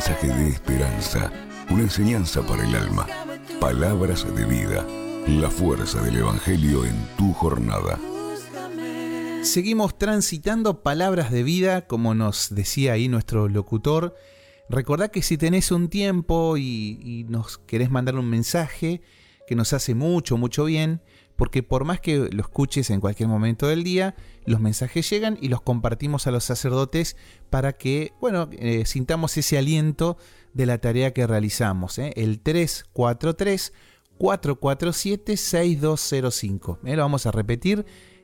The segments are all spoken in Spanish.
mensaje de esperanza, una enseñanza para el alma. Palabras de vida, la fuerza del Evangelio en tu jornada. Seguimos transitando palabras de vida, como nos decía ahí nuestro locutor. Recordá que si tenés un tiempo y nos querés mandar un mensaje que nos hace mucho bien, porque por más que lo escuches en cualquier momento del día, los mensajes llegan y los compartimos a los sacerdotes para que, sintamos ese aliento de la tarea que realizamos. El 343-447-6205. Lo vamos a repetir.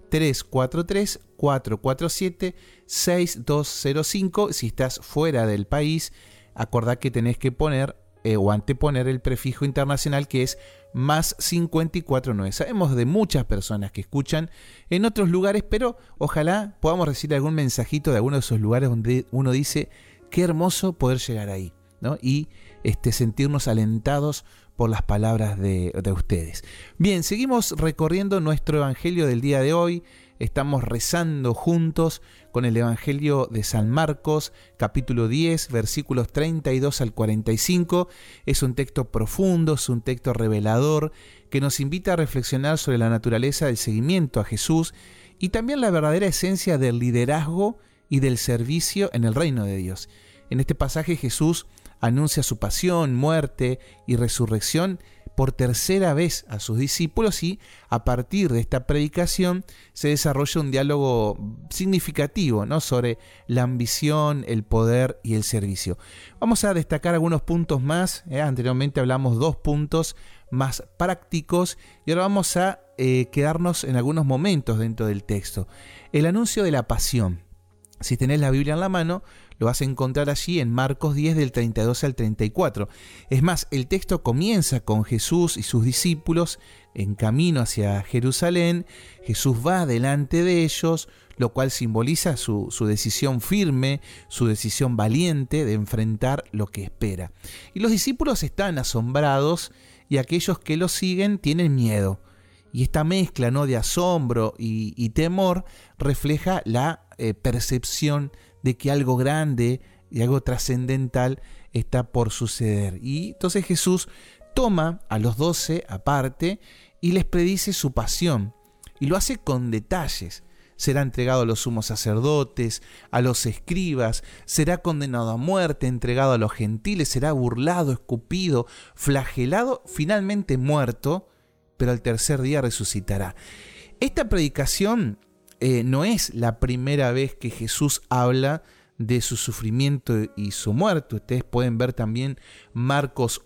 343-447-6205. Si estás fuera del país, acordá que tenés que poner o anteponer el prefijo internacional, que es más 549. Sabemos de muchas personas que escuchan en otros lugares, pero ojalá podamos recibir algún mensajito de alguno de esos lugares donde uno dice, qué hermoso poder llegar ahí, ¿no? Y sentirnos alentados por las palabras de ustedes. Bien, seguimos recorriendo nuestro evangelio del día de hoy. Estamos rezando juntos con el evangelio de San Marcos, capítulo 10, versículos 32 al 45. Es un texto profundo, es un texto revelador que nos invita a reflexionar sobre la naturaleza del seguimiento a Jesús y también la verdadera esencia del liderazgo y del servicio en el reino de Dios. En este pasaje Jesús anuncia su pasión, muerte y resurrección por tercera vez a sus discípulos y a partir de esta predicación se desarrolla un diálogo significativo, ¿no?, sobre la ambición, el poder y el servicio. Vamos a destacar algunos puntos más. Anteriormente hablamos 2 puntos más prácticos y ahora vamos a quedarnos en algunos momentos dentro del texto. El anuncio de la pasión. Si tenés la Biblia en la mano, lo vas a encontrar allí en Marcos 10 del 32 al 34. Es más, el texto comienza con Jesús y sus discípulos en camino hacia Jerusalén. Jesús va delante de ellos, lo cual simboliza su decisión firme, su decisión valiente de enfrentar lo que espera. Y los discípulos están asombrados y aquellos que lo siguen tienen miedo. Y esta mezcla, ¿no?, de asombro y temor refleja la percepción de que algo grande y algo trascendental está por suceder. Y entonces Jesús toma a los 12 aparte y les predice su pasión. Y lo hace con detalles. Será entregado a los sumos sacerdotes, a los escribas, será condenado a muerte, entregado a los gentiles, será burlado, escupido, flagelado, finalmente muerto, pero al tercer día resucitará. Esta predicación no es la primera vez que Jesús habla de su sufrimiento y su muerte. Ustedes pueden ver también Marcos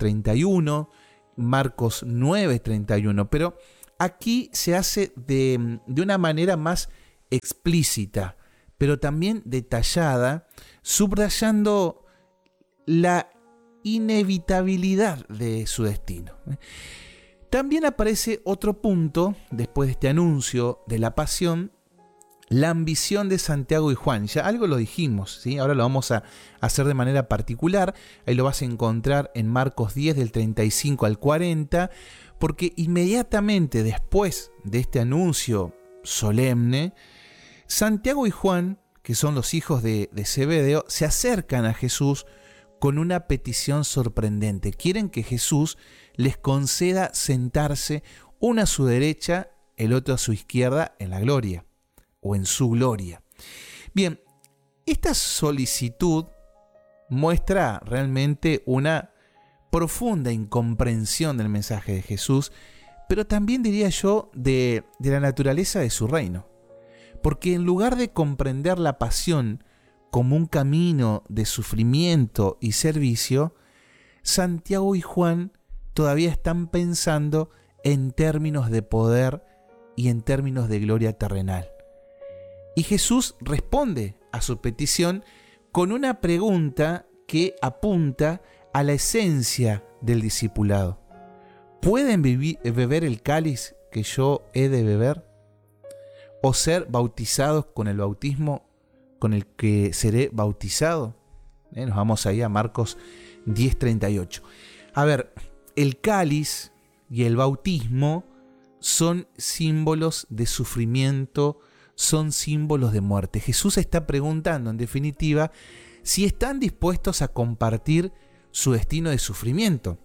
8:31, Marcos 9:31, pero aquí se hace de una manera más explícita, pero también detallada, subrayando la inevitabilidad de su destino. También aparece otro punto, después de este anuncio de la pasión, la ambición de Santiago y Juan. Ya algo lo dijimos, ¿sí? Ahora lo vamos a hacer de manera particular. Ahí lo vas a encontrar en Marcos 10 del 35 al 40, porque inmediatamente después de este anuncio solemne, Santiago y Juan, que son los hijos de Zebedeo, se acercan a Jesús con una petición sorprendente. Quieren que Jesús les conceda sentarse, uno a su derecha, el otro a su izquierda, en la gloria, o en su gloria. Bien, esta solicitud muestra realmente una profunda incomprensión del mensaje de Jesús, pero también diría yo de la naturaleza de su reino. Porque en lugar de comprender la pasión como un camino de sufrimiento y servicio, Santiago y Juan todavía están pensando en términos de poder y en términos de gloria terrenal. Y Jesús responde a su petición con una pregunta que apunta a la esencia del discipulado. ¿Pueden beber el cáliz que yo he de beber? ¿O ser bautizados con el bautismo con el que seré bautizado? Nos vamos ahí a Marcos 10:38. A ver, el cáliz y el bautismo son símbolos de sufrimiento, son símbolos de muerte. Jesús está preguntando, en definitiva, si están dispuestos a compartir su destino de sufrimiento.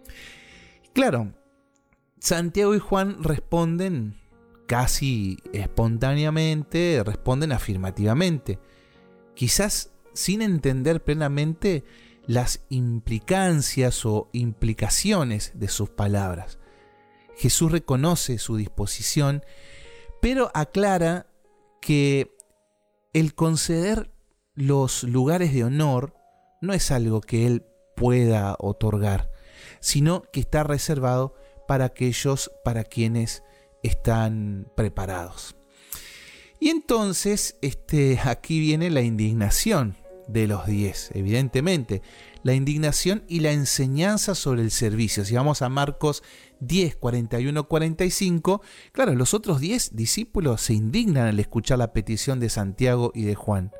Claro, Santiago y Juan responden casi espontáneamente, responden afirmativamente, quizás sin entender plenamente las implicancias o implicaciones de sus palabras. Jesús reconoce su disposición, pero aclara que el conceder los lugares de honor no es algo que él pueda otorgar, sino que está reservado para aquellos para quienes están preparados. Y entonces aquí viene la indignación de los 10, evidentemente, la indignación y la enseñanza sobre el servicio. Si vamos a Marcos 10, 41, 45, claro, los otros 10 discípulos se indignan al escuchar la petición de Santiago y de Juan.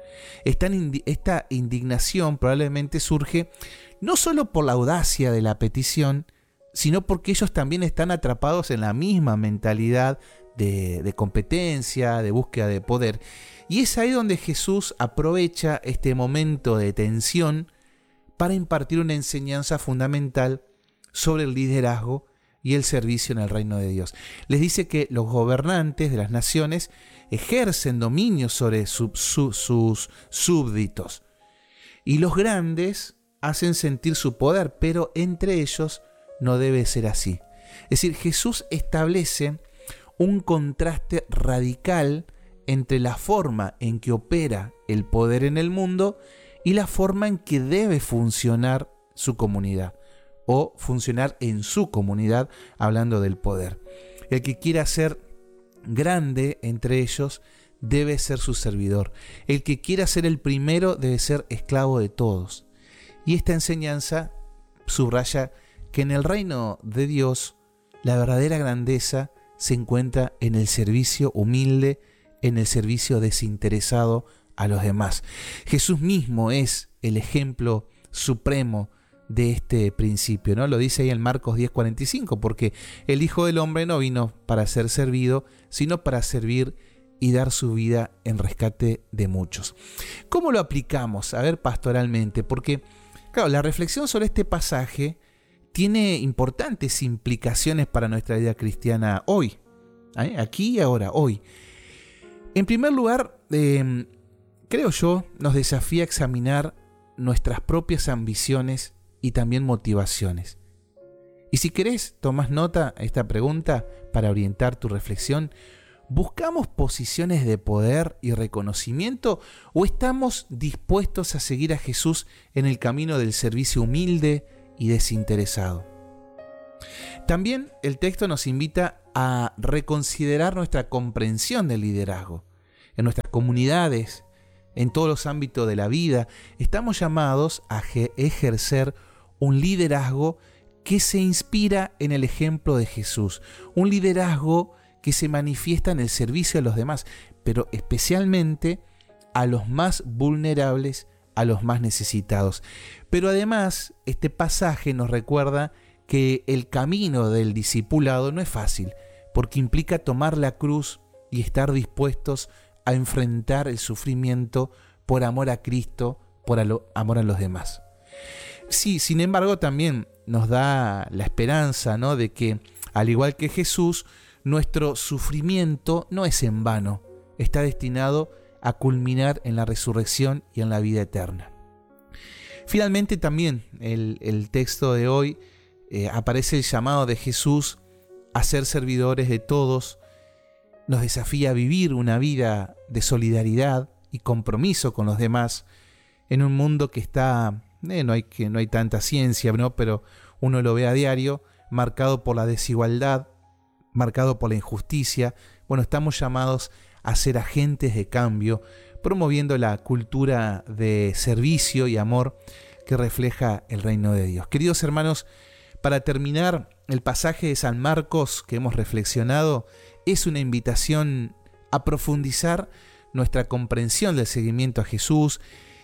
Esta indignación probablemente surge no solo por la audacia de la petición, sino porque ellos también están atrapados en la misma mentalidad de competencia, de búsqueda de poder. Y es ahí donde Jesús aprovecha este momento de tensión para impartir una enseñanza fundamental sobre el liderazgo y el servicio en el reino de Dios. Les dice que los gobernantes de las naciones ejercen dominio sobre sus súbditos, y los grandes hacen sentir su poder, pero entre ellos no debe ser así. Es decir, Jesús establece un contraste radical entre la forma en que opera el poder en el mundo y la forma en que debe funcionar su comunidad, o funcionar en su comunidad, hablando del poder. El que quiera ser grande entre ellos debe ser su servidor. El que quiera ser el primero debe ser esclavo de todos. Y esta enseñanza subraya que en el reino de Dios la verdadera grandeza se encuentra en el servicio humilde, en el servicio desinteresado a los demás. Jesús mismo es el ejemplo supremo de este principio, ¿no? Lo dice ahí en Marcos 10:45, porque el Hijo del Hombre no vino para ser servido, sino para servir y dar su vida en rescate de muchos. ¿Cómo lo aplicamos? A ver, pastoralmente, porque, claro, la reflexión sobre este pasaje tiene importantes implicaciones para nuestra vida cristiana hoy, aquí y ahora, hoy. En primer lugar, creo yo, nos desafía a examinar nuestras propias ambiciones y también motivaciones. Y si querés, tomás nota a esta pregunta para orientar tu reflexión. ¿Buscamos posiciones de poder y reconocimiento o estamos dispuestos a seguir a Jesús en el camino del servicio humilde y desinteresado? También el texto nos invita a reconsiderar nuestra comprensión del liderazgo. En nuestras comunidades, en todos los ámbitos de la vida, estamos llamados a ejercer un liderazgo que se inspira en el ejemplo de Jesús, un liderazgo que se manifiesta en el servicio a los demás, pero especialmente a los más vulnerables, a los más necesitados. Pero además, este pasaje nos recuerda que el camino del discipulado no es fácil, porque implica tomar la cruz y estar dispuestos a enfrentar el sufrimiento por amor a Cristo, por amor a los demás. Sí, sin embargo, también nos da la esperanza, ¿no?, de que, al igual que Jesús, nuestro sufrimiento no es en vano, está destinado a culminar en la resurrección y en la vida eterna. Finalmente, también el texto de hoy aparece el llamado de Jesús a ser servidores de todos. Nos desafía a vivir una vida de solidaridad y compromiso con los demás en un mundo que está, no hay tanta ciencia, ¿no?, pero uno lo ve a diario, marcado por la desigualdad, marcado por la injusticia. Bueno, estamos llamados a ser agentes de cambio, promoviendo la cultura de servicio y amor que refleja el reino de Dios. Queridos hermanos, para terminar, el pasaje de San Marcos que hemos reflexionado es una invitación a profundizar nuestra comprensión del seguimiento a Jesús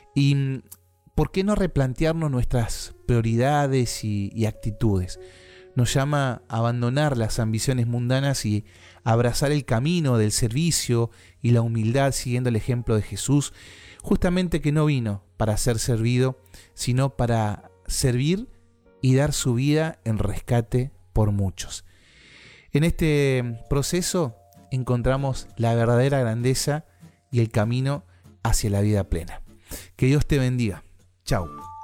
y ¿por qué no replantearnos nuestras prioridades y actitudes? Nos llama a abandonar las ambiciones mundanas y abrazar el camino del servicio y la humildad siguiendo el ejemplo de Jesús, justamente que no vino para ser servido, sino para servir y dar su vida en rescate por muchos. En este proceso encontramos la verdadera grandeza y el camino hacia la vida plena. Que Dios te bendiga. Chau.